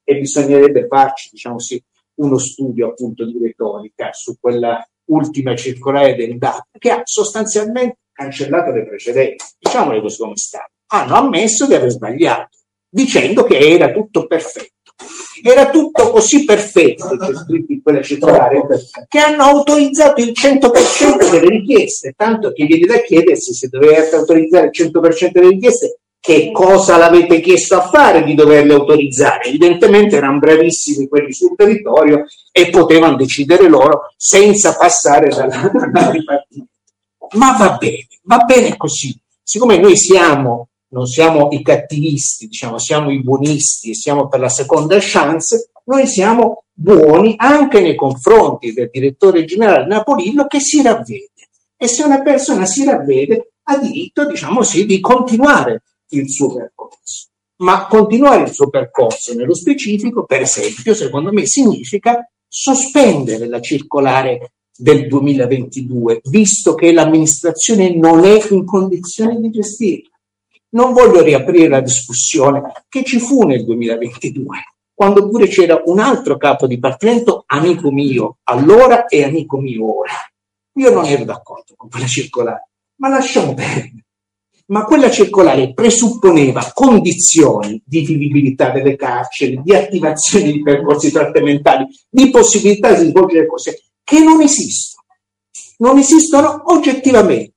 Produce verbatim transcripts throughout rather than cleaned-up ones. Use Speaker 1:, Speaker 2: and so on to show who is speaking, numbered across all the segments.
Speaker 1: e bisognerebbe farci, diciamo sì, uno studio appunto di retorica su quella ultima circolare del D A P che ha sostanzialmente cancellato le precedenti, diciamole così come stanno. Hanno ammesso di aver sbagliato, dicendo che era tutto perfetto. Era tutto così perfetto, c'è scritto in quella circolare, che hanno autorizzato il cento per cento delle richieste, tanto che viene da chiedersi se dovevate autorizzare il cento per cento delle richieste, che cosa l'avete chiesto a fare di doverle autorizzare? Evidentemente erano bravissimi quelli sul territorio e potevano decidere loro senza passare dalla, dalla ripartimento. Ma va bene, va bene così. Siccome noi siamo non siamo i cattivisti, diciamo, siamo i buonisti e siamo per la seconda chance, noi siamo buoni anche nei confronti del direttore generale Napolillo che si ravvede. E se una persona si ravvede ha diritto, diciamo sì, di continuare il suo percorso. Ma continuare il suo percorso nello specifico, per esempio, secondo me significa sospendere la circolare del duemilaventidue, visto che l'amministrazione non è in condizione di gestirla. Non voglio riaprire la discussione che ci fu nel duemilaventidue, quando pure c'era un altro capo dipartimento, amico mio allora e amico mio ora. Io non ero d'accordo con quella circolare, ma lasciamo perdere. Ma quella circolare presupponeva condizioni di vivibilità delle carceri, di attivazione di percorsi trattamentali, di possibilità di svolgere cose che non esistono. Non esistono oggettivamente.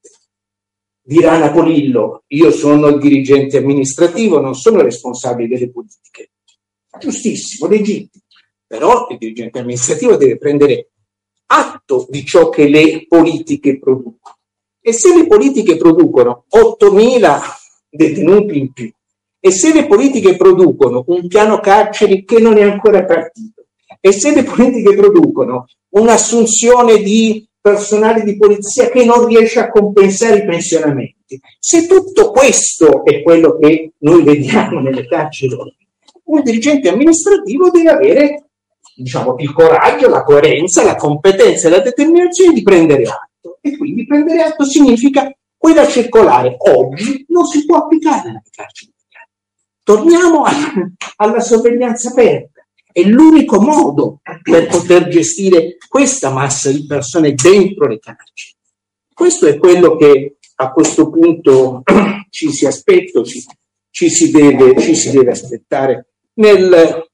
Speaker 1: Dirà Napolillo, io sono il dirigente amministrativo, non sono responsabile delle politiche. Giustissimo, legittimo. Però il dirigente amministrativo deve prendere atto di ciò che le politiche producono. E se le politiche producono ottomila detenuti in più, e se le politiche producono un piano carceri che non è ancora partito, e se le politiche producono un'assunzione di personale di polizia che non riesce a compensare i pensionamenti, se tutto questo è quello che noi vediamo nelle carceri, un dirigente amministrativo deve avere, diciamo, il coraggio, la coerenza, la competenza e la determinazione di prendere atto. E quindi prendere atto significa quella circolare oggi non si può applicare nelle carceri italiane. Torniamo a, alla sorveglianza aperta. È l'unico modo per poter gestire questa massa di persone dentro le carceri. Questo è quello che a questo punto ci si aspetta, ci, ci, si deve, ci si deve aspettare nel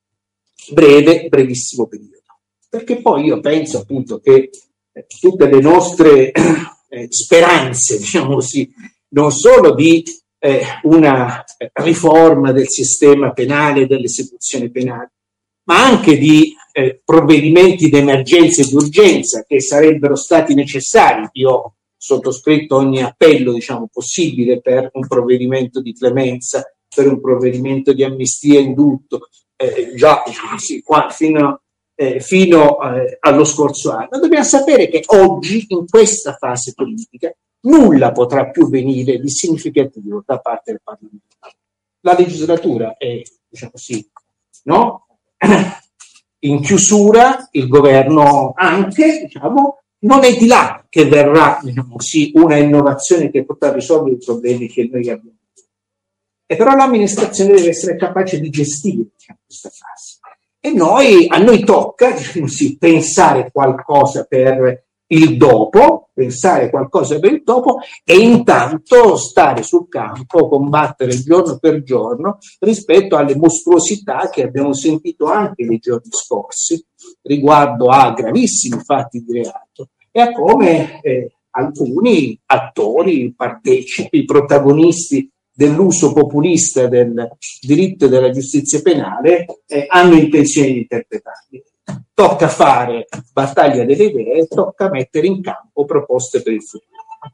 Speaker 1: breve, brevissimo periodo. Perché poi io penso appunto che eh, tutte le nostre eh, speranze, diciamo così, non solo di eh, una riforma del sistema penale e dell'esecuzione penale, ma anche di eh, provvedimenti di emergenza e di urgenza che sarebbero stati necessari. Io ho sottoscritto ogni appello, diciamo, possibile per un provvedimento di clemenza, per un provvedimento di amnistia e indulto, eh, già diciamo, sì, qua, fino, eh, fino eh, allo scorso anno. Dobbiamo sapere che oggi, in questa fase politica, nulla potrà più venire di significativo da parte del Parlamento. La legislatura è, diciamo sì, no? In chiusura, il governo anche, diciamo, non è di là che verrà, diciamo sì, una innovazione che potrà risolvere i problemi che noi abbiamo. E però l'amministrazione deve essere capace di gestire, diciamo, questa fase. E noi, a noi tocca, diciamo sì, pensare qualcosa per il dopo, pensare qualcosa per il dopo e intanto stare sul campo, combattere giorno per giorno rispetto alle mostruosità che abbiamo sentito anche nei giorni scorsi riguardo a gravissimi fatti di reato e a come eh, alcuni attori, partecipi, protagonisti dell'uso populista del diritto e della giustizia penale eh, hanno intenzione di interpretarli. Tocca fare battaglia delle idee, tocca mettere in campo proposte per il futuro.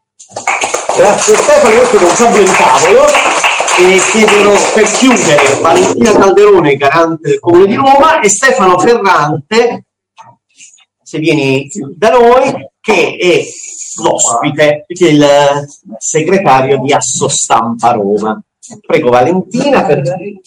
Speaker 2: Grazie Stefano, io sono Fabio in tavolo e chiedono per chiudere Valentina Calderone, garante del Comune di Roma, e Stefano Ferrante, se vieni da noi, che è l'ospite, che è il segretario di Assostampa Roma. Prego Valentina per...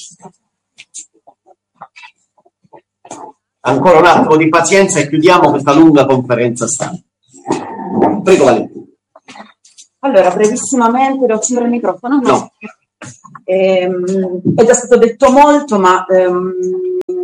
Speaker 2: Ancora un attimo di pazienza e chiudiamo questa lunga conferenza stampa. Prego Valentina.
Speaker 3: Allora, brevissimamente, devo accendere il microfono?
Speaker 2: No.
Speaker 3: Ehm, è già stato detto molto, ma ehm,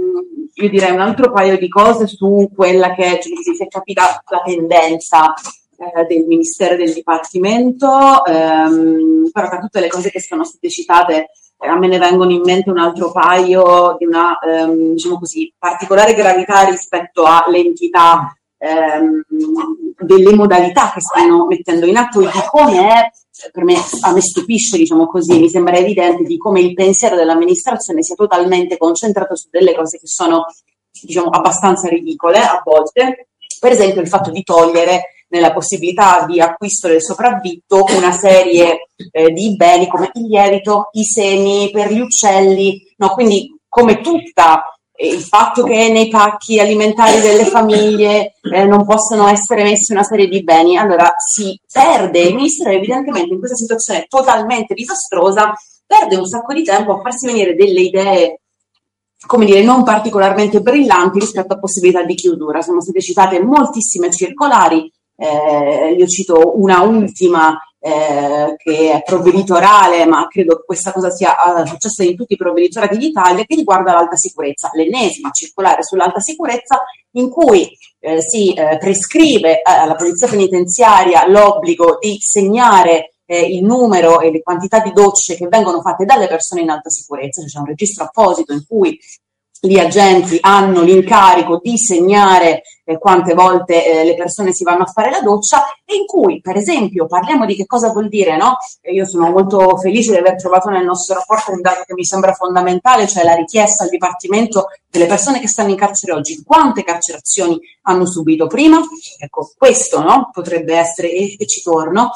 Speaker 3: io direi un altro paio di cose su quella che, cioè, si è capita la tendenza eh, del Ministero e del Dipartimento, ehm, però tra tutte le cose che sono state citate a me ne vengono in mente un altro paio di una, ehm, diciamo così, particolare gravità rispetto all'entità ehm, delle modalità che stanno mettendo in atto e di come, per me, a me stupisce, diciamo così, mi sembra evidente di come il pensiero dell'amministrazione sia totalmente concentrato su delle cose che sono, diciamo, abbastanza ridicole a volte. Per esempio il fatto di togliere nella possibilità di acquisto del sopravvitto una serie eh, di beni come il lievito, i semi per gli uccelli, no? Quindi come tutta eh, il fatto che nei pacchi alimentari delle famiglie eh, non possono essere messi una serie di beni, allora si perde, il Ministero evidentemente in questa situazione totalmente disastrosa perde un sacco di tempo a farsi venire delle idee, come dire, non particolarmente brillanti rispetto a possibilità di chiusura. Sono state citate moltissime circolari. Eh, io cito una ultima eh, che è provveditorale, ma credo che questa cosa sia uh, successa in tutti i provveditorati d'Italia, che riguarda l'alta sicurezza, l'ennesima circolare sull'alta sicurezza in cui eh, si eh, prescrive eh, alla polizia penitenziaria l'obbligo di segnare eh, il numero e le quantità di docce che vengono fatte dalle persone in alta sicurezza. C'è un registro apposito in cui gli agenti hanno l'incarico di segnare eh, quante volte eh, le persone si vanno a fare la doccia, e in cui, per esempio, parliamo di che cosa vuol dire, no? E io sono molto felice di aver trovato nel nostro rapporto un dato che mi sembra fondamentale, cioè la richiesta al Dipartimento delle persone che stanno in carcere oggi, quante carcerazioni hanno subito prima. Ecco, questo, no? Potrebbe essere, e, e ci torno,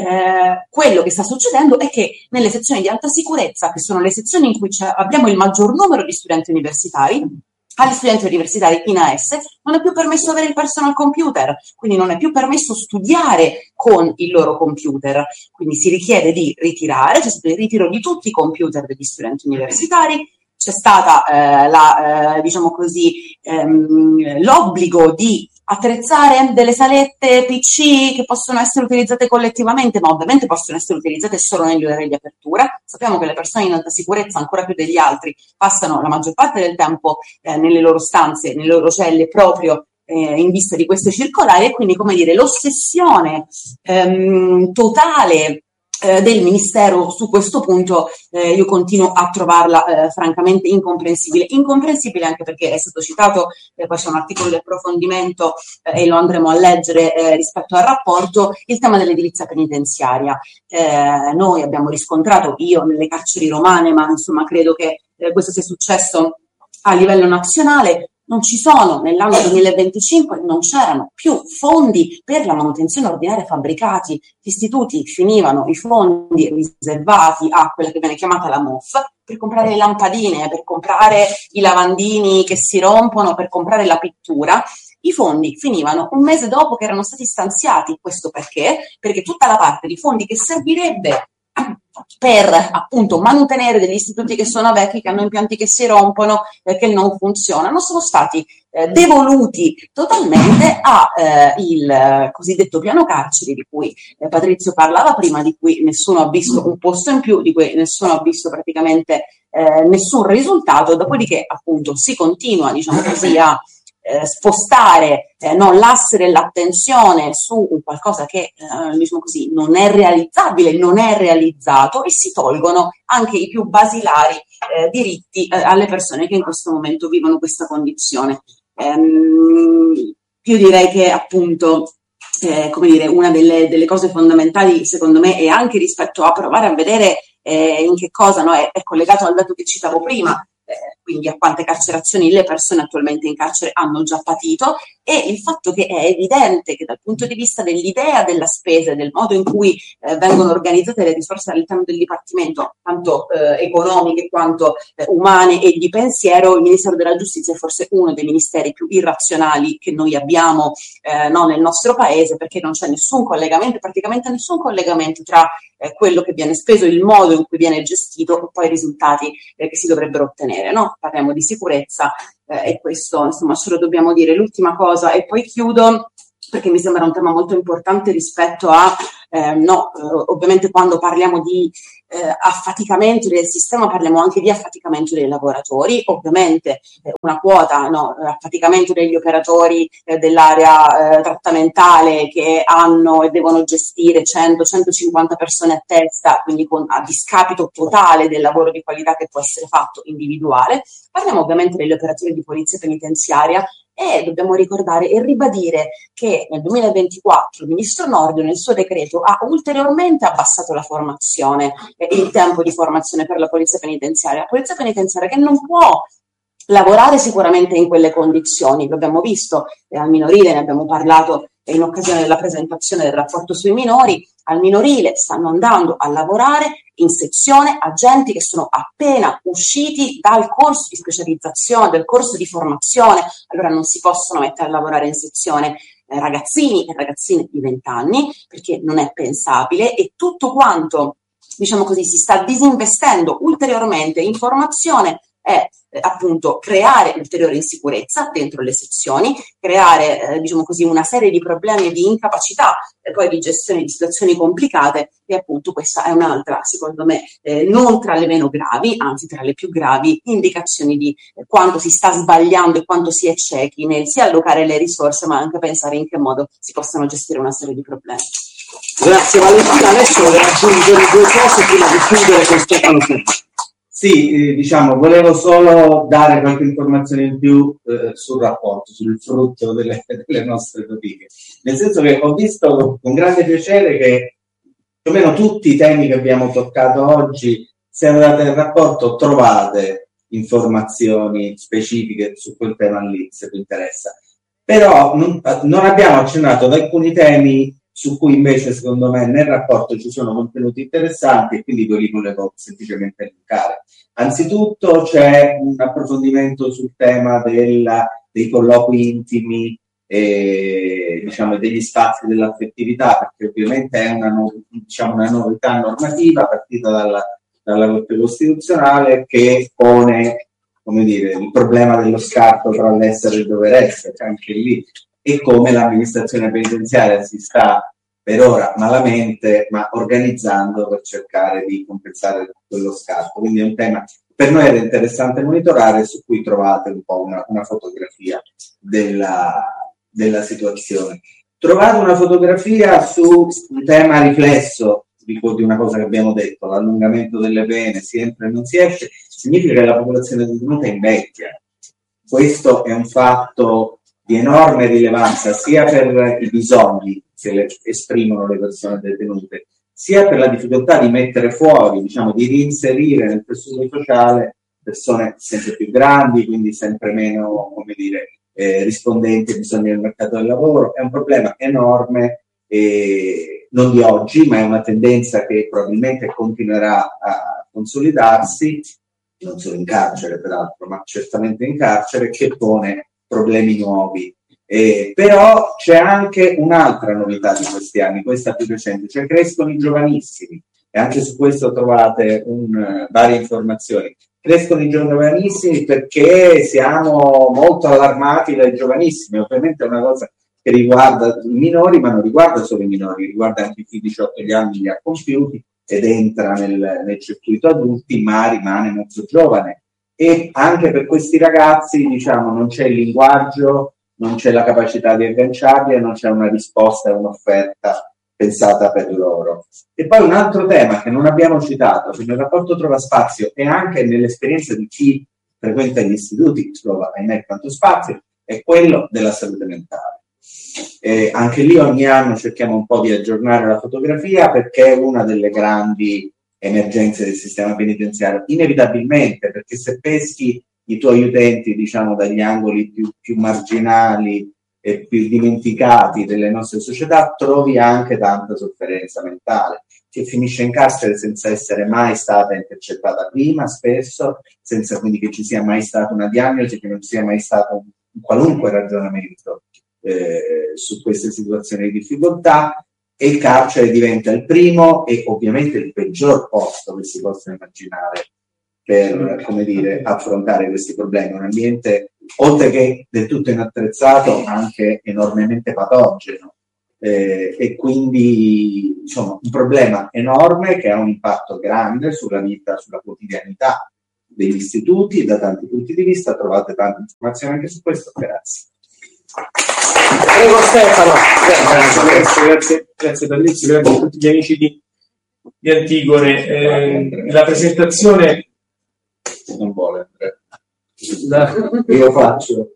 Speaker 3: eh, quello che sta succedendo è che nelle sezioni di alta sicurezza, che sono le sezioni in cui abbiamo il maggior numero di studenti universitari, agli studenti universitari in A S non è più permesso avere il personal computer, quindi non è più permesso studiare con il loro computer, quindi si richiede di ritirare, c'è stato il ritiro di tutti i computer degli studenti universitari, c'è stata eh, la, eh, diciamo così, ehm, l'obbligo di attrezzare delle salette P C che possono essere utilizzate collettivamente, ma ovviamente possono essere utilizzate solo negli orari di apertura. Sappiamo che le persone in alta sicurezza, ancora più degli altri, passano la maggior parte del tempo eh, nelle loro stanze, nelle loro celle, proprio eh, in vista di queste circolari, e quindi, come dire, l'ossessione ehm, totale Eh, del Ministero su questo punto eh, io continuo a trovarla eh, francamente incomprensibile, incomprensibile anche perché è stato citato, eh, poi c'è un articolo di approfondimento eh, e lo andremo a leggere eh, rispetto al rapporto, il tema dell'edilizia penitenziaria. Eh, noi abbiamo riscontrato, io nelle carceri romane, ma insomma credo che eh, questo sia successo a livello nazionale, non ci sono, nell'anno duemilaventicinque non c'erano più fondi per la manutenzione ordinaria fabbricati, gli istituti finivano i fondi riservati a quella che viene chiamata la M O F per comprare le lampadine, per comprare i lavandini che si rompono, per comprare la pittura. I fondi finivano un mese dopo che erano stati stanziati. Questo perché? Perché tutta la parte di fondi che servirebbe per appunto mantenere degli istituti che sono vecchi, che hanno impianti che si rompono, eh, che non funzionano, sono stati eh, devoluti totalmente a eh, il eh, cosiddetto piano carceri, di cui eh, Patrizio parlava prima, di cui nessuno ha visto un posto in più, di cui nessuno ha visto praticamente eh, nessun risultato. Dopodiché appunto si continua, diciamo così, a Eh, spostare eh, no, l'asse dell'attenzione su un qualcosa che eh, diciamo così, non è realizzabile, non è realizzato, e si tolgono anche i più basilari eh, diritti eh, alle persone che in questo momento vivono questa condizione. Ehm, io direi che appunto eh, come dire, una delle, delle cose fondamentali secondo me è anche rispetto a provare a vedere eh, in che cosa, no, è, è collegato al dato che citavo prima, Eh, quindi a quante carcerazioni le persone attualmente in carcere hanno già patito, e il fatto che è evidente che dal punto di vista dell'idea della spesa e del modo in cui eh, vengono organizzate le risorse all'interno del Dipartimento, tanto eh, economiche quanto eh, umane e di pensiero, il Ministero della Giustizia è forse uno dei ministeri più irrazionali che noi abbiamo eh, no, nel nostro paese, perché non c'è nessun collegamento, praticamente nessun collegamento tra eh, quello che viene speso, il modo in cui viene gestito e poi i risultati eh, che si dovrebbero ottenere, no? Parliamo di sicurezza eh, e questo insomma ce lo dobbiamo dire. L'ultima cosa, e poi chiudo, perché mi sembra un tema molto importante rispetto a, eh, no, eh, ovviamente quando parliamo di eh, affaticamento del sistema, parliamo anche di affaticamento dei lavoratori, ovviamente eh, una quota, no, affaticamento degli operatori eh, dell'area eh, trattamentale che hanno e devono gestire cento centocinquanta persone a testa, quindi con, a discapito totale del lavoro di qualità che può essere fatto individuale. Parliamo ovviamente degli operatori di polizia penitenziaria e dobbiamo ricordare e ribadire che nel duemilaventiquattro il ministro Nordio nel suo decreto ha ulteriormente abbassato la formazione, eh, il tempo di formazione per la polizia penitenziaria. La polizia penitenziaria che non può lavorare sicuramente in quelle condizioni, lo abbiamo visto eh, al minorile, ne abbiamo parlato in occasione della presentazione del rapporto sui minori. Al minorile stanno andando a lavorare in sezione agenti che sono appena usciti dal corso di specializzazione, del corso di formazione, allora non si possono mettere a lavorare in sezione eh, ragazzini e ragazzine di venti anni, perché non è pensabile, e tutto quanto, diciamo così, si sta disinvestendo ulteriormente in formazione è eh, appunto creare ulteriore insicurezza dentro le sezioni, creare eh, diciamo così una serie di problemi e di incapacità e poi di gestione di situazioni complicate, e appunto questa è un'altra, secondo me, eh, non tra le meno gravi, anzi tra le più gravi indicazioni di eh, quanto si sta sbagliando e quanto si è ciechi nel sia allocare le risorse ma anche pensare in che modo si possano gestire una serie di problemi.
Speaker 2: Grazie Valentina, adesso vorrei aggiungere due cose prima di chiudere con Stefano Ferrante.
Speaker 4: Sì, eh, diciamo, volevo solo dare qualche informazione in più eh, sul rapporto, sul frutto delle, delle nostre fatiche. Nel senso che ho visto con grande piacere che più o meno tutti i temi che abbiamo toccato oggi, se andate nel rapporto trovate informazioni specifiche su quel tema lì, se vi interessa. Però non, non abbiamo accennato ad alcuni temi su cui invece secondo me nel rapporto ci sono contenuti interessanti e quindi li volevo semplicemente elencare. Anzitutto c'è un approfondimento sul tema della, dei colloqui intimi e diciamo degli spazi dell'affettività, perché ovviamente è una, no, diciamo, una novità normativa partita dalla, dalla Corte Costituzionale che pone, come dire, il problema dello scarto tra l'essere e il dover essere, anche lì, e come l'amministrazione penitenziaria si sta per ora malamente ma organizzando per cercare di compensare quello scarto. Quindi è un tema per noi era interessante monitorare, su cui trovate un po' una, una fotografia della, della situazione. Trovate una fotografia su un tema riflesso di, di una cosa che abbiamo detto, l'allungamento delle pene, si entra e non si esce, significa che la popolazione detenuta invecchia. Questo è un fatto di enorme rilevanza sia per i bisogni che le, esprimono le persone detenute, sia per la difficoltà di mettere fuori, diciamo, di reinserire nel tessuto sociale persone sempre più grandi, quindi sempre meno, come dire, eh, rispondenti ai bisogni del mercato del lavoro. È un problema enorme, eh, non di oggi, ma è una tendenza che probabilmente continuerà a consolidarsi, non solo in carcere peraltro, ma certamente in carcere, che pone problemi nuovi. Eh, però c'è anche un'altra novità di questi anni, questa più recente, cioè crescono i giovanissimi, e anche su questo trovate un, uh, varie informazioni. Crescono i giovanissimi perché siamo molto allarmati dai giovanissimi, ovviamente è una cosa che riguarda i minori, ma non riguarda solo i minori, riguarda anche chi diciotto anni li ha compiuti ed entra nel, nel circuito adulti, ma rimane molto giovane. E anche per questi ragazzi, diciamo, non c'è il linguaggio, non c'è la capacità di agganciarli e non c'è una risposta e un'offerta pensata per loro. E poi un altro tema che non abbiamo citato, che nel rapporto trova spazio e anche nell'esperienza di chi frequenta gli istituti trova, ahimè, tanto spazio, è quello della salute mentale. E anche lì ogni anno cerchiamo un po' di aggiornare la fotografia, perché è una delle grandi emergenze del sistema penitenziario, inevitabilmente, perché se peschi i tuoi utenti, diciamo, dagli angoli più, più marginali e più dimenticati delle nostre società, trovi anche tanta sofferenza mentale, che finisce in carcere senza essere mai stata intercettata prima, spesso, senza quindi che ci sia mai stata una diagnosi, che non sia mai stato un, un qualunque ragionamento eh, su queste situazioni di difficoltà, e il carcere diventa il primo e ovviamente il peggior posto che si possa immaginare per, come dire, affrontare questi problemi. Un ambiente, oltre che del tutto inattrezzato, anche enormemente patogeno, eh, e quindi insomma un problema enorme che ha un impatto grande sulla vita, sulla quotidianità degli istituti da tanti punti di vista. Trovate tante informazioni anche su questo. Grazie.
Speaker 2: Prego Stefano.
Speaker 5: Grazie, grazie, grazie, grazie Patrizio, grazie a tutti gli amici di, di Antigone. Eh, la presentazione
Speaker 4: Non vuole.
Speaker 5: la,
Speaker 2: Io faccio.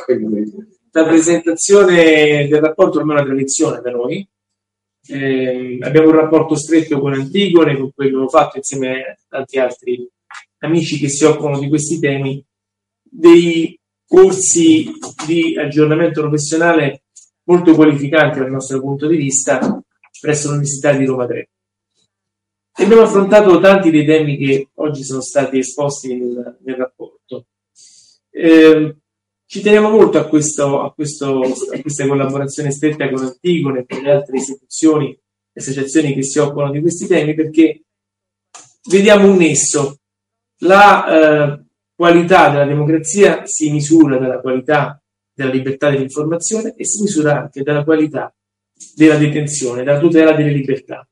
Speaker 5: la presentazione del rapporto ormai è una tradizione da noi. Eh, abbiamo un rapporto stretto con Antigone, con cui abbiamo fatto insieme a tanti altri amici che si occupano di questi temi dei corsi di aggiornamento professionale molto qualificanti dal nostro punto di vista presso l'Università di Roma tre. E abbiamo affrontato tanti dei temi che oggi sono stati esposti nel, nel rapporto. Eh, ci teniamo molto a, questo, a, questo, a questa collaborazione stretta con Antigone e con le altre istituzioni e associazioni che si occupano di questi temi, perché vediamo un nesso. La eh, qualità della democrazia si misura dalla qualità della libertà dell'informazione e si misura anche dalla qualità della detenzione, dalla tutela delle libertà.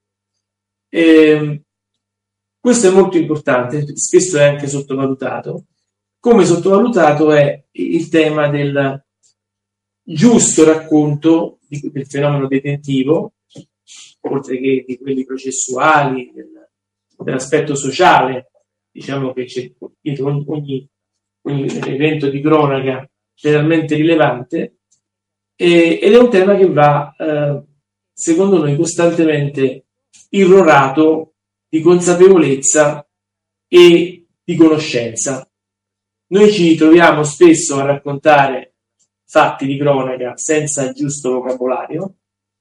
Speaker 5: E questo è molto importante, spesso è anche sottovalutato. Come sottovalutato è il tema del giusto racconto di, del fenomeno detentivo, oltre che di quelli processuali, del, dell'aspetto sociale. Diciamo che c'è dietro ogni, ogni evento di cronaca generalmente rilevante, e, ed è un tema che va, eh, secondo noi, costantemente irrorato di consapevolezza e di conoscenza. Noi ci troviamo spesso a raccontare fatti di cronaca senza il giusto vocabolario,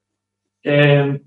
Speaker 5: eh,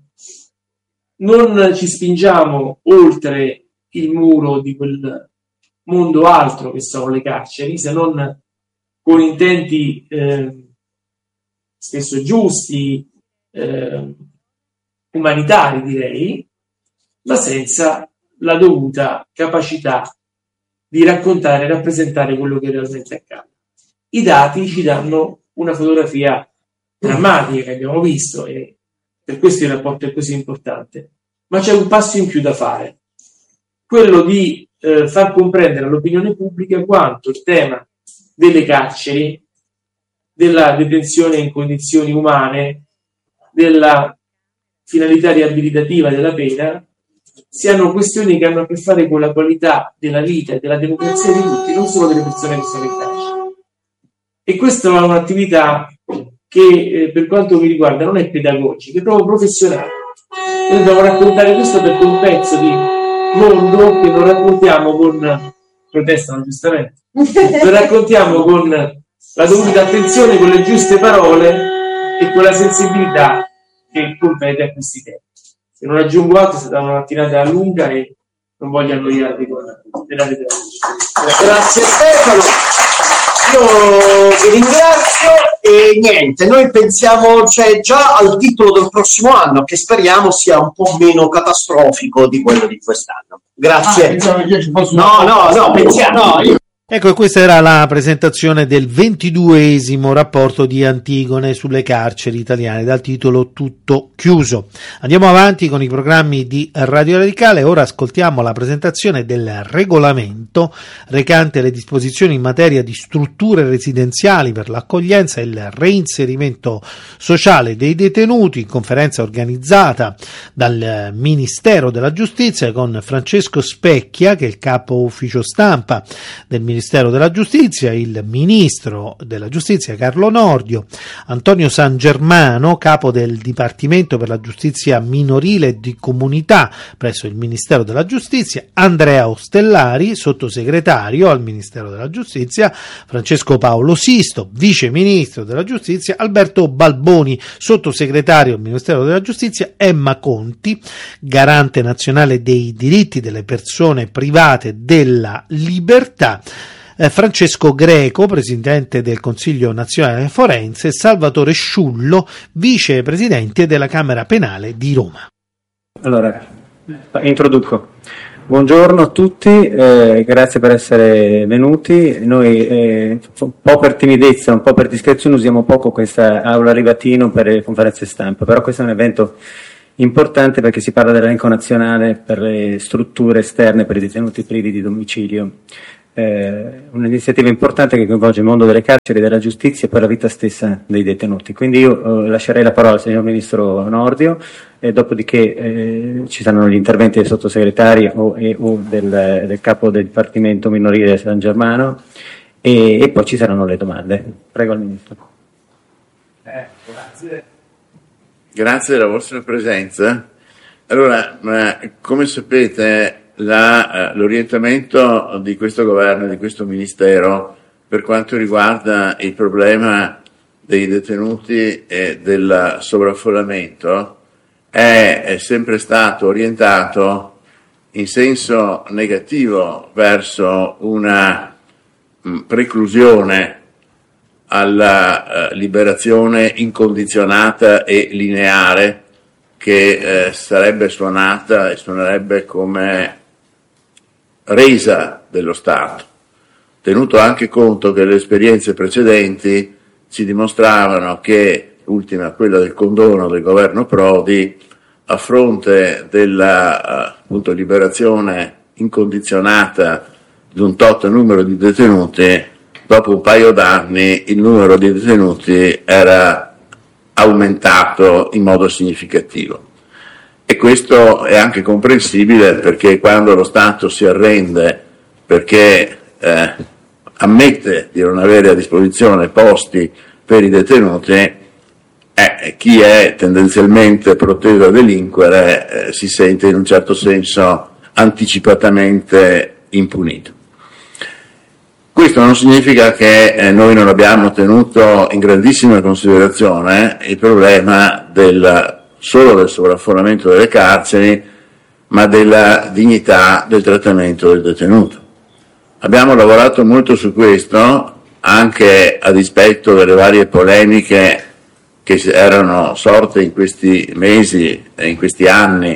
Speaker 5: non ci spingiamo oltre il muro di quel mondo altro che sono le carceri, se non con intenti eh, spesso giusti, eh, umanitari direi, ma senza la dovuta capacità di raccontare e rappresentare quello che realmente accade. I dati ci danno una fotografia drammatica che abbiamo visto, e per questo il rapporto è così importante, ma c'è un passo in più da fare, quello di eh, far comprendere all'opinione pubblica quanto il tema delle carceri, della detenzione in condizioni umane, della finalità riabilitativa della pena, siano questioni che hanno a che fare con la qualità della vita e della democrazia di tutti, non solo delle persone che sono in carcere. E questa è un'attività che, eh, per quanto mi riguarda, non è pedagogica, è proprio professionale. Noi dobbiamo raccontare questo perché è un pezzo di mondo che non raccontiamo con, protestano giustamente, lo raccontiamo con la dovuta attenzione, con le giuste parole e con la sensibilità che compete a questi temi. Se non aggiungo altro, è stata una mattinata lunga e non voglio annoiarvi con della letteratura.
Speaker 2: Grazie Stefano, io vi ringrazio e niente, noi pensiamo, cioè, già al titolo del prossimo anno, che speriamo sia un po' meno catastrofico di quello di quest'anno. Grazie.
Speaker 6: Ah,
Speaker 2: no, no, no, pensiamo. No, io...
Speaker 6: Ecco, questa era la presentazione del ventiduesimo rapporto di Antigone sulle carceri italiane dal titolo Tutto chiuso. Andiamo avanti con i programmi di Radio Radicale. Ora ascoltiamo la presentazione del regolamento recante le disposizioni in materia di strutture residenziali per l'accoglienza e il reinserimento sociale dei detenuti, in conferenza organizzata dal Ministero della Giustizia con Francesco Specchia, che è il capo ufficio stampa del Ministero della Giustizia, il Ministro della Giustizia Carlo Nordio, Antonio San Germano, capo del Dipartimento per la Giustizia Minorile e di Comunità presso il Ministero della Giustizia, Andrea Ostellari, sottosegretario al Ministero della Giustizia, Francesco Paolo Sisto, Vice Ministro della Giustizia, Alberto Balboni, sottosegretario al Ministero della Giustizia, Emma Conti, garante nazionale dei diritti delle persone private della libertà, Eh, Francesco Greco, presidente del Consiglio Nazionale Forense, Salvatore Sciullo, vicepresidente della Camera Penale di Roma.
Speaker 7: Allora, introduco. Buongiorno a tutti, eh, grazie per essere venuti. Noi eh, un po' per timidezza, un po' per discrezione usiamo poco questa aula Rivatino per le conferenze stampa, però questo è un evento importante perché si parla dell'elenco nazionale per le strutture esterne per i detenuti privi di domicilio. Eh, un'iniziativa importante che coinvolge il mondo delle carceri, della giustizia e poi la vita stessa dei detenuti. Quindi io eh, lascerei la parola al signor Ministro Nordio e dopodiché eh, ci saranno gli interventi dei sottosegretari o, e, o del, del capo del Dipartimento Minorile San Germano e, e poi ci saranno le domande. Prego il Ministro.
Speaker 8: Eh, grazie. Grazie della vostra presenza. Allora, ma, come sapete, La, eh, l'orientamento di questo governo e di questo ministero per quanto riguarda il problema dei detenuti e del sovraffollamento è, è sempre stato orientato in senso negativo verso una mh, preclusione alla eh, liberazione incondizionata e lineare che eh, sarebbe suonata e suonerebbe come resa dello Stato, tenuto anche conto che le esperienze precedenti ci dimostravano che, ultima quella del condono del governo Prodi, a fronte della appunto, liberazione incondizionata di un tot numero di detenuti, dopo un paio d'anni il numero di detenuti era aumentato in modo significativo. E questo è anche comprensibile perché quando lo Stato si arrende perché eh, ammette di non avere a disposizione posti per i detenuti, eh, chi è tendenzialmente proteso a delinquere eh, si sente in un certo senso anticipatamente impunito. Questo non significa che eh, noi non abbiamo tenuto in grandissima considerazione il problema del solo del sovraffollamento delle carceri, ma della dignità del trattamento del detenuto. Abbiamo lavorato molto su questo, anche a dispetto delle varie polemiche che erano sorte in questi mesi e in questi anni,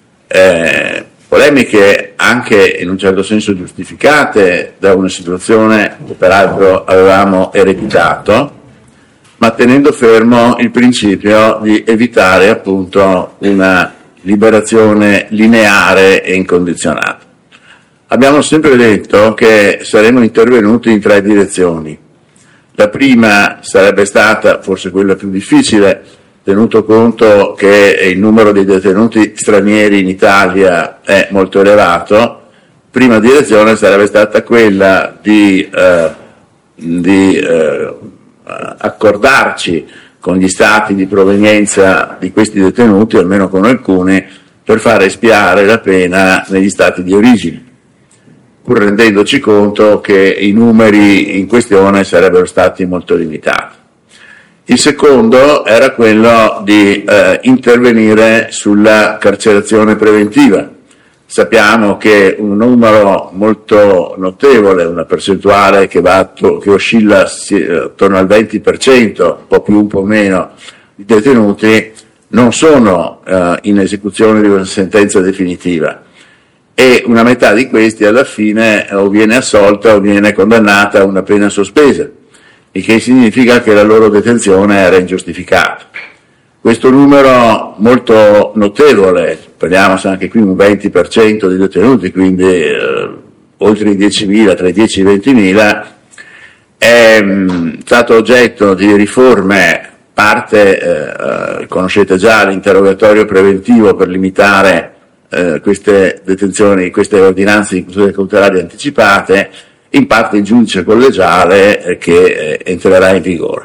Speaker 8: eh, polemiche anche in un certo senso giustificate da una situazione che peraltro avevamo ereditato, ma tenendo fermo il principio di evitare appunto una liberazione lineare e incondizionata. Abbiamo sempre detto che saremmo intervenuti in tre direzioni. La prima sarebbe stata forse quella più difficile, tenuto conto che il numero di detenuti stranieri in Italia è molto elevato. Prima direzione sarebbe stata quella di, eh, di eh, accordarci con gli stati di provenienza di questi detenuti, almeno con alcuni, per fare espiare la pena negli stati di origine, pur rendendoci conto che i numeri in questione sarebbero stati molto limitati. Il secondo era quello di eh, intervenire sulla carcerazione preventiva. Sappiamo che un numero molto notevole, una percentuale che, va, che oscilla attorno al venti per cento, un po' più, un po' meno, di detenuti non sono eh, in esecuzione di una sentenza definitiva e una metà di questi alla fine o viene assolta o viene condannata a una pena sospesa, il che significa che la loro detenzione era ingiustificata. Questo numero molto notevole, parliamo anche qui un venti per cento di detenuti, quindi eh, oltre i diecimila, tra i dieci e i ventimila, è mh, stato oggetto di riforme, parte, eh, conoscete già l'interrogatorio preventivo per limitare eh, queste detenzioni, queste ordinanze di custodia cautelare anticipate, in parte il giudice collegiale eh, che eh, entrerà in vigore.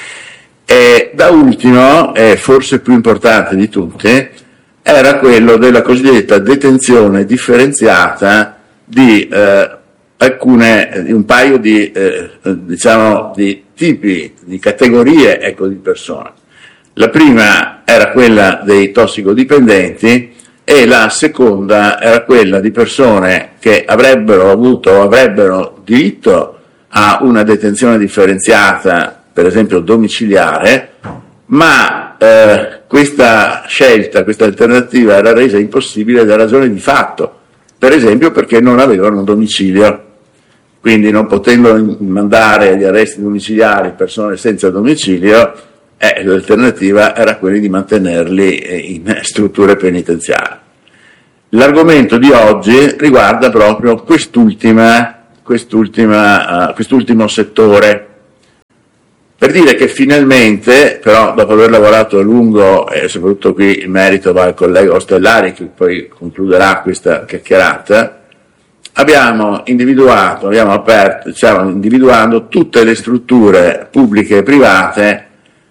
Speaker 8: E da ultimo, e forse più importante di tutte, era quello della cosiddetta detenzione differenziata di eh, alcune, di un paio di, eh, diciamo, di tipi, di categorie, ecco, di persone. La prima era quella dei tossicodipendenti e la seconda era quella di persone che avrebbero avuto o avrebbero diritto a una detenzione differenziata, per esempio domiciliare, ma eh, questa scelta, questa alternativa era resa impossibile da ragioni di fatto, per esempio perché non avevano un domicilio. Quindi non potendo mandare agli arresti domiciliari persone senza domicilio, eh, l'alternativa era quella di mantenerli in strutture penitenziarie. L'argomento di oggi riguarda proprio quest'ultima, quest'ultima, uh, quest'ultimo settore, per dire che finalmente, però dopo aver lavorato a lungo, e soprattutto qui il merito va al collega Ostellari che poi concluderà questa chiacchierata, abbiamo individuato, abbiamo aperto, stiamo individuando tutte le strutture pubbliche e private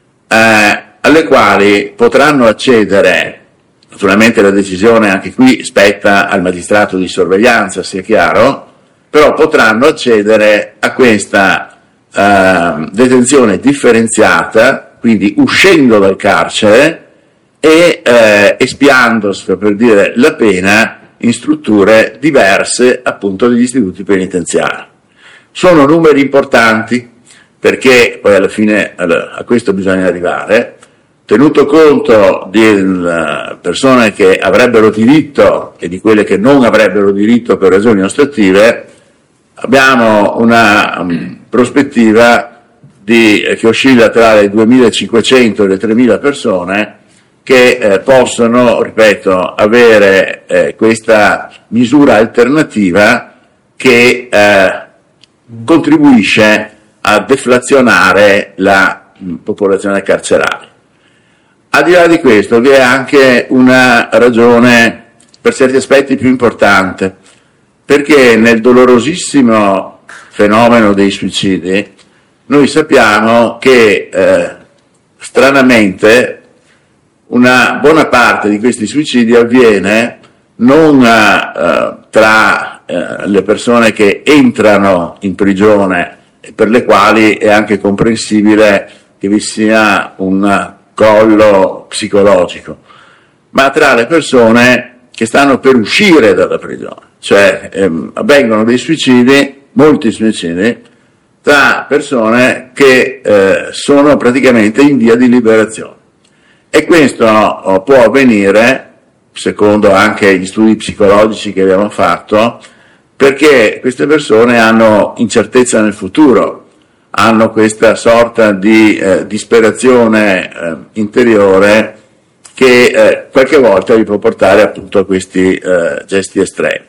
Speaker 8: eh, alle quali potranno accedere. Naturalmente la decisione anche qui spetta al magistrato di sorveglianza, sia chiaro, però potranno accedere a questa eh, detenzione differenziata, quindi uscendo dal carcere e eh, espiando, per dire, la pena in strutture diverse appunto degli istituti penitenziari. Sono numeri importanti perché poi alla fine a questo bisogna arrivare, tenuto conto di persone che avrebbero diritto e di quelle che non avrebbero diritto per ragioni ostative. Abbiamo una um, prospettiva di, che oscilla tra le duemilacinquecento e le tremila persone che eh, possono, ripeto, avere eh, questa misura alternativa che eh, contribuisce a deflazionare la mh, popolazione carceraria. Al di là di questo vi è anche una ragione per certi aspetti più importante, perché nel dolorosissimo fenomeno dei suicidi noi sappiamo che eh, stranamente una buona parte di questi suicidi avviene non eh, tra eh, le persone che entrano in prigione e per le quali è anche comprensibile che vi sia un crollo psicologico, ma tra le persone che stanno per uscire dalla prigione, cioè ehm, avvengono dei suicidi, molti suicidi, tra persone che eh, sono praticamente in via di liberazione. E questo oh, può avvenire, secondo anche gli studi psicologici che abbiamo fatto, perché queste persone hanno incertezza nel futuro, hanno questa sorta di eh, disperazione eh, interiore che eh, qualche volta vi può portare appunto a questi eh, gesti estremi.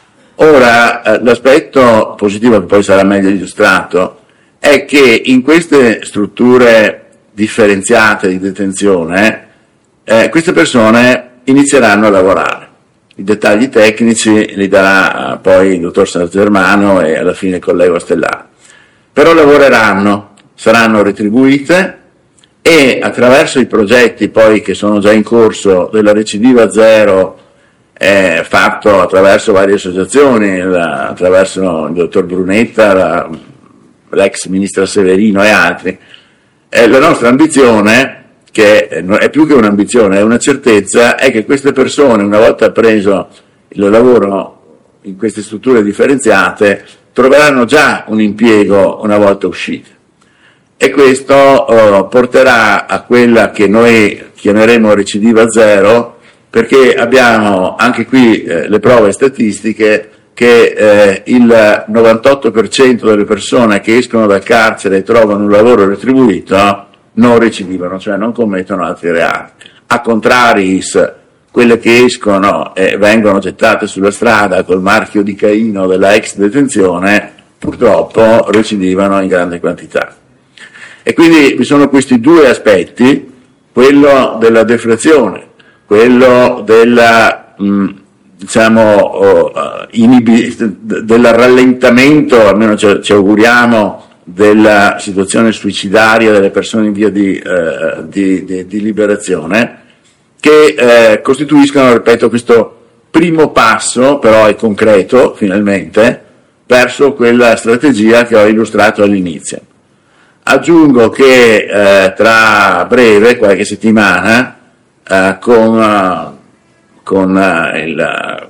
Speaker 8: Ora, eh, l'aspetto positivo, che poi sarà meglio illustrato, è che in queste strutture differenziate di detenzione, eh, queste persone inizieranno a lavorare. I dettagli tecnici li darà eh, poi il dottor San Germano e alla fine il collega Ostellari. Però lavoreranno, saranno retribuite e attraverso i progetti poi che sono già in corso della recidiva zero, eh, fatto attraverso varie associazioni, la, attraverso il dottor Brunetta, la, l'ex ministra Severino e altri, Eh, la nostra ambizione, che è più che un'ambizione, è una certezza, è che queste persone, una volta preso il lavoro in queste strutture differenziate, troveranno già un impiego una volta uscite. E questo oh, porterà a quella che noi chiameremo recidiva zero, perché abbiamo anche qui eh, le prove statistiche che eh, il novantotto per cento delle persone che escono dal carcere e trovano un lavoro retribuito non recidivano, cioè non commettono altri reati. A contraris, quelle che escono e vengono gettate sulla strada col marchio di Caino della ex detenzione, purtroppo recidivano in grande quantità. E quindi vi sono questi due aspetti, quello della deflazione, quello della... Mh, diciamo uh, inibi- del rallentamento, almeno ci, ci auguriamo, della situazione suicidaria delle persone in via di, uh, di, di, di liberazione, che uh, costituiscono, ripeto, questo primo passo, però è concreto finalmente, verso quella strategia che ho illustrato all'inizio. Aggiungo che uh, tra breve, qualche settimana, uh, con uh, con uh, il uh,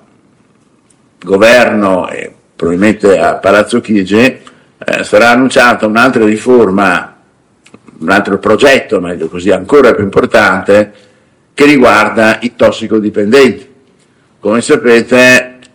Speaker 8: governo e probabilmente a Palazzo Chigi eh, sarà annunciata un'altra riforma, un altro progetto, meglio così, ancora più importante, che riguarda i tossicodipendenti. Come sapete,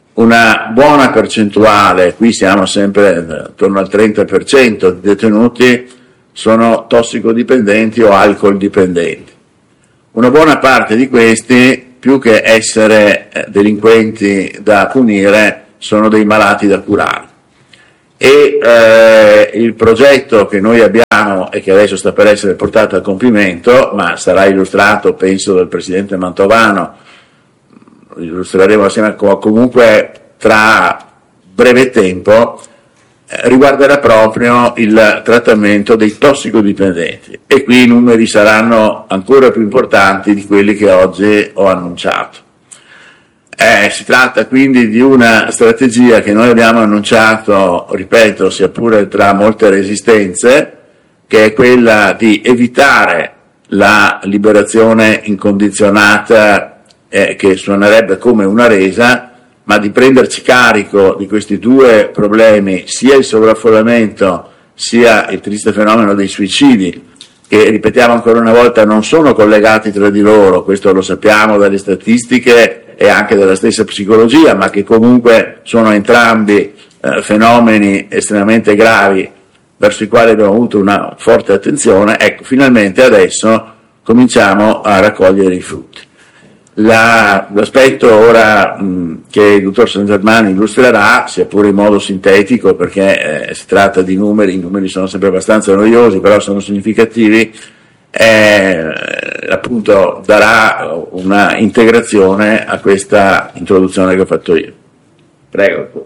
Speaker 8: una buona percentuale, qui siamo sempre attorno al trenta per cento di detenuti sono tossicodipendenti o alcol dipendenti. Una buona parte di questi, più che essere delinquenti da punire, sono dei malati da curare. E eh, il progetto che noi abbiamo e che adesso sta per essere portato a compimento, ma sarà illustrato penso dal Presidente Mantovano, lo illustreremo assieme comunque tra breve tempo, eh, riguarderà proprio il trattamento dei tossicodipendenti, e qui i numeri saranno ancora più importanti di quelli che oggi ho annunciato. Eh, si tratta quindi di una strategia che noi abbiamo annunciato, ripeto, sia pure tra molte resistenze, che è quella di evitare la liberazione incondizionata, eh, che suonerebbe come una resa, ma di prenderci carico di questi due problemi, sia il sovraffollamento sia il triste fenomeno dei suicidi, che, ripetiamo ancora una volta, non sono collegati tra di loro, questo lo sappiamo dalle statistiche e anche dalla stessa psicologia, ma che comunque sono entrambi eh, fenomeni estremamente gravi verso i quali abbiamo avuto una forte attenzione. Ecco, finalmente adesso cominciamo a raccogliere i frutti. La, l'aspetto ora mh, che il dottor San Germani illustrerà, sia pure in modo sintetico, perché eh, si tratta di numeri, i numeri sono sempre abbastanza noiosi, però sono significativi, eh, appunto darà una integrazione a questa introduzione che ho fatto io. Prego.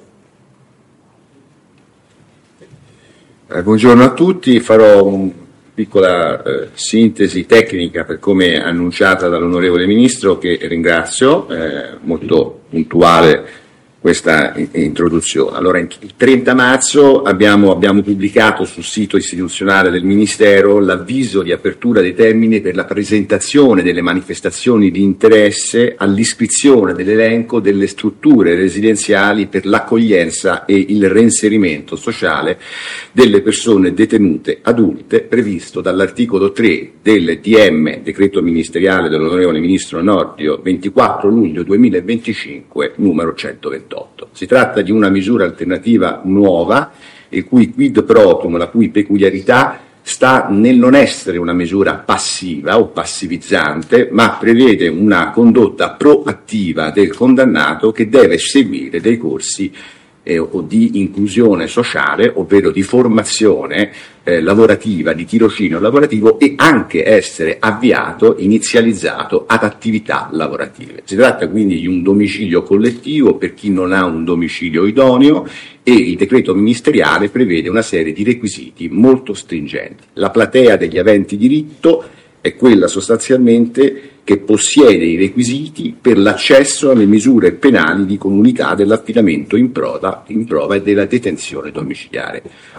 Speaker 9: Eh, buongiorno a tutti, farò una piccola eh, sintesi tecnica per come annunciata dall'onorevole Ministro, che ringrazio, eh, molto puntuale questa introduzione. Allora, il trenta marzo abbiamo, abbiamo pubblicato sul sito istituzionale del Ministero l'avviso di apertura dei termini per la presentazione delle manifestazioni di interesse all'iscrizione dell'elenco delle strutture residenziali per l'accoglienza e il reinserimento sociale delle persone detenute adulte, previsto dall'articolo tre del D M, decreto ministeriale dell'onorevole Ministro Nordio, ventiquattro luglio duemilaventicinque, numero centoventotto. Si tratta di una misura alternativa nuova, il cui quid pro quum, la cui peculiarità sta nel non essere una misura passiva o passivizzante, ma prevede una condotta proattiva del condannato che deve seguire dei corsi eh, o di inclusione sociale, ovvero di formazione eh, lavorativa, di tirocinio lavorativo, e anche essere avviato, inizializzato ad attività lavorative. Si tratta quindi di un domicilio collettivo per chi non ha un domicilio idoneo, e il decreto ministeriale prevede una serie di requisiti molto stringenti. La platea degli aventi diritto è quella sostanzialmente che possiede i requisiti per l'accesso alle misure penali di comunità dell'affidamento in prova, in prova e della detenzione domiciliare.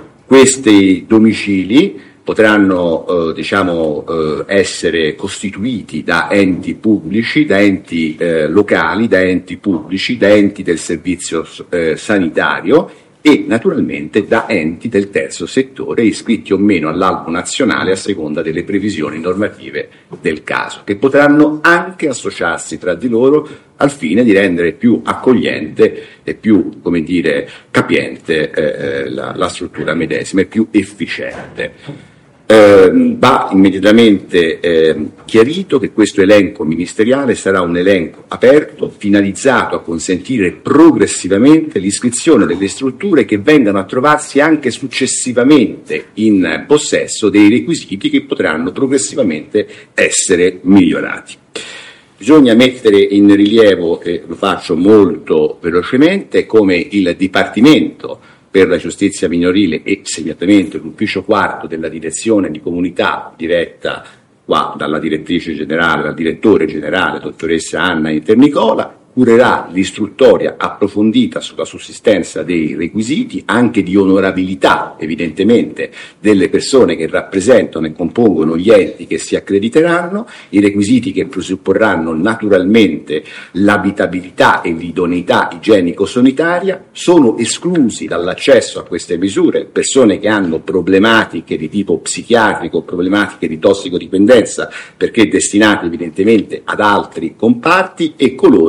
Speaker 9: Questi domicili potranno eh, diciamo, eh, essere costituiti da enti pubblici, da enti eh, locali, da enti pubblici, da enti del servizio eh, sanitario e naturalmente da enti del terzo settore iscritti o meno all'albo nazionale a seconda delle previsioni normative del caso, che potranno anche associarsi tra di loro al fine di rendere più accogliente e più, come dire, capiente eh, la, la struttura medesima e più efficiente. Eh, va immediatamente eh, chiarito che questo elenco ministeriale sarà un elenco aperto, finalizzato a consentire progressivamente l'iscrizione delle strutture che vengano a trovarsi anche successivamente in possesso dei requisiti che potranno progressivamente essere migliorati. Bisogna mettere in rilievo, e lo faccio molto velocemente, come il Dipartimento per la giustizia minorile e segnatamente l'ufficio quarto della direzione di comunità diretta qua dalla direttrice generale, dal direttore generale, dottoressa Anna Internicola, curerà l'istruttoria approfondita sulla sussistenza dei requisiti, anche di onorabilità evidentemente delle persone che rappresentano e compongono gli enti che si accrediteranno, i requisiti che presupporranno naturalmente l'abitabilità e l'idoneità igienico-sanitaria. Sono esclusi dall'accesso a queste misure persone che hanno problematiche di tipo psichiatrico, problematiche di tossicodipendenza, perché destinate evidentemente ad altri comparti, e coloro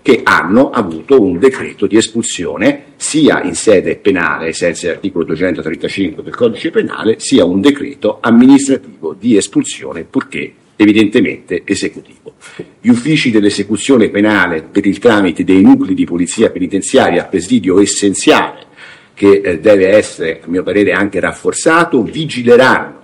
Speaker 9: che hanno avuto un decreto di espulsione sia in sede penale, ai sensi dell'articolo duecentotrentacinque del codice penale, sia un decreto amministrativo di espulsione, purché evidentemente esecutivo. Gli uffici dell'esecuzione penale, per il tramite dei nuclei di polizia penitenziaria a presidio essenziale, che eh, deve essere, a mio parere, anche rafforzato, vigileranno